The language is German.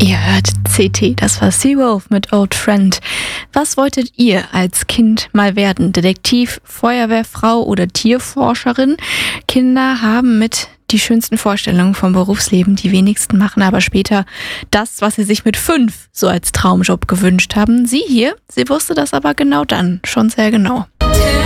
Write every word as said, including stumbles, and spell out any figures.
Ihr hört C T, das war Seawolf mit Old Friend. Was wolltet ihr als Kind mal werden? Detektiv, Feuerwehrfrau oder Tierforscherin? Kinder haben mit die schönsten Vorstellungen vom Berufsleben. Die wenigsten machen aber später das, was sie sich mit fünf so als Traumjob gewünscht haben. Sie hier, sie wusste das aber genau dann, schon sehr genau.